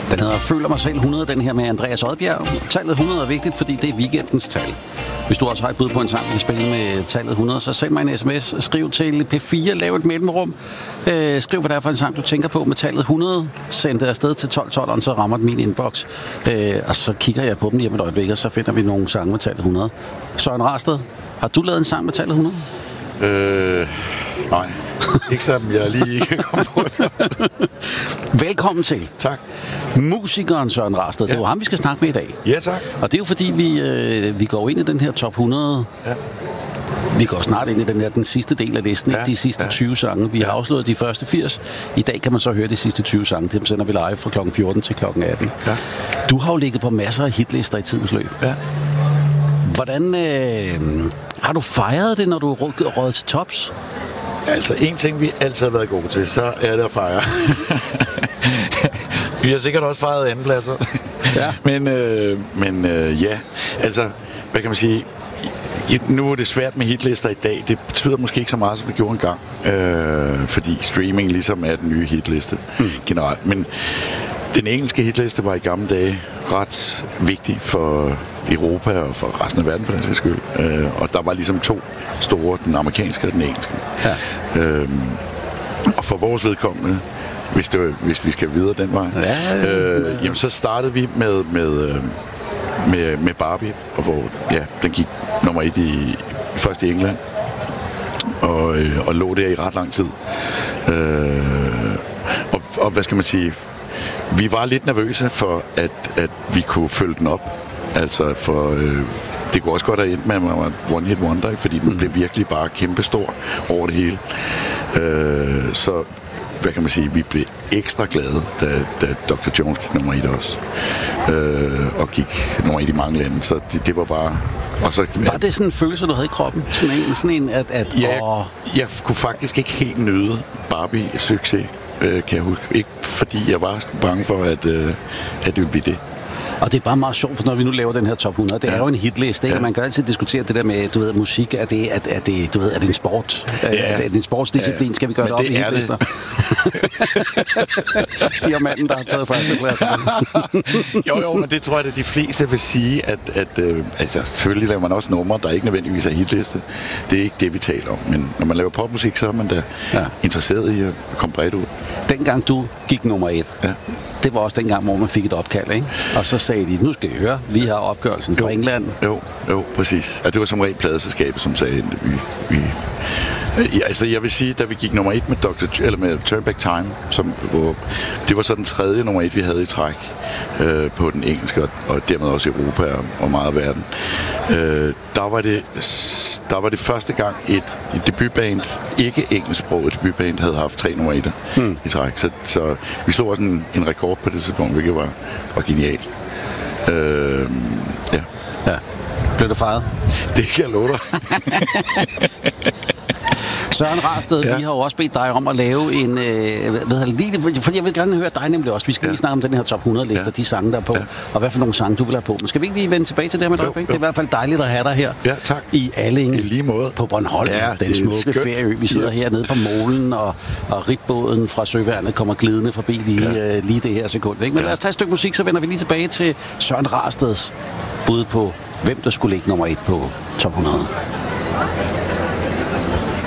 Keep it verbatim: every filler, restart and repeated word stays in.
Den hedder Føler mig selv hundrede, den her med Andreas Odbjerg. Tallet hundrede er vigtigt, fordi det er weekendens tal. Hvis du også har et bud på en sang, vi kan spille med tallet hundrede, så send mig en sms, skriv til P fire, lav et mellemrum. Øh, skriv, hvad det er for en sang, du tænker på med tallet hundrede. Send det afsted til tolv tolv, så rammer den min inbox. Øh, og så kigger jeg på dem lige om et øjeblik, og så finder vi nogle sange med tallet hundrede. Søren Rasted, har du lavet en sang med tallet hundrede? Øh, nej. Ikke som jeg lige ikke kom på. Velkommen til. Tak. Musikeren Søren Rasted. Ja. Det er jo ham, vi skal snakke med i dag. Ja, tak. Og det er jo fordi, vi, øh, vi går ind i den her top hundrede. Ja. Vi går snart ind i den her, den sidste del af listen, ja. De sidste ja. tyve sange. Vi har afslået de første firs. I dag kan man så høre de sidste tyve sange. Dem sender vi live fra klokken fjorten til klokken atten. Ja. Du har jo ligget på masser af hitlister i tidens løb. Ja. Hvordan øh, har du fejret det, når du er råd til tops? Altså, en ting, vi altid har været gode til, så er det at fejre. Vi har sikkert også fejret andenpladser. Ja. Men, øh, men øh, ja, altså, hvad kan man sige? Nu er det svært med hitlister i dag. Det betyder måske ikke så meget, som det gjorde engang. Øh, fordi streaming ligesom er den nye hitliste mm. generelt. Men den engelske hitliste var i gamle dage ret vigtig for Europa og for resten af verden, for den sags skyld. Øh, og der var ligesom to store, den amerikanske og den engelske. Ja. Øh, og for vores vedkommende, hvis, det var, hvis vi skal videre den vej, ja, ja, ja. Øh, jamen, så startede vi med, med, med, med Barbie, og hvor ja, den gik nummer et i, først i England, og, og lå der i ret lang tid. Øh, og, og hvad skal man sige, vi var lidt nervøse for, at, at vi kunne følge den op. Altså, for øh, det kunne også godt have endt med, at man var one hit wonder, fordi den mm. blev virkelig bare kæmpestor over det hele. Øh, så, hvad kan man sige, vi blev ekstra glade, da, da doktor Jones gik nummer et også. Øh, og gik nummer et i mange lande, så det, det var bare... Og så, var det sådan en følelse, du havde i kroppen? Sådan en, sådan en at... at ja, åh... jeg kunne faktisk ikke helt nyde Barbie-succes, øh, kan jeg huske. Ikke fordi jeg var bange for, at, øh, at det ville blive det. Og det er bare meget sjovt, for når vi nu laver den her top hundrede, det ja. er jo en hitliste, ikke? Ja. Man kan altid diskutere det der med, du ved, musik, er det, er, er det, du ved, er det en sport? Ja. Er det en sportsdisciplin? Ja. Skal vi gøre men det op det i hitlister? Siger manden, der har taget førstepladsen. jo, jo, men det tror jeg, at de fleste vil sige, at, at øh, altså, selvfølgelig laver man også numre, der ikke nødvendigvis er hitliste. Det er ikke det, vi taler om. Men når man laver popmusik, så er man da ja. interesseret i at komme bredt ud. Dengang du gik nummer et, ja. det var også dengang, hvor man fik et opkald, ikke? Og så sagde de, nu skal I høre, vi har opgørelsen fra England. Jo, jo, præcis. Og det var som rent pladeselskabet, som sagde, vi, vi ja, altså jeg vil sige, da vi gik nummer et med doktor eller med Turn Back Time, som hvor, det var så den tredje nummer et, vi havde i træk øh, på den engelske og, og dermed også i Europa og, og meget af verden. Øh, der var det der var det første gang et, et debutband, ikke engelsksproget debutband, havde haft tre nummer et hmm. i træk. Så, så vi slog også en, en rekord på det tidspunkt, hvilket var, var genialt. Øh, ja. ja. Blev du fejret? Det kan jeg love dig. Søren Rasted, ja. vi har jo også bedt dig om at lave en... Øh, hvad lige, for jeg vil gerne høre dig nemlig også. Vi skal ja. lige snakke om den her top hundrede-liste, ja. de sange, der er på, ja. og hvad for nogle sange, du vil have på. Men skal vi ikke lige vende tilbage til det her med dig? Det er i hvert fald dejligt at have dig her. Ja, tak. I Allinge. I lige måde. På Bornholm, ja, den smukke ferieø. Vi sidder yes. hernede på molen, og, og ribbåden fra Søværnet kommer glidende forbi lige, ja. øh, lige det her sekund. Ikke? Men ja. lad os tage et stykke musik, så vender vi lige tilbage til Søren Rasteds bud på, hvem der skulle ligge nummer et på top hundrede.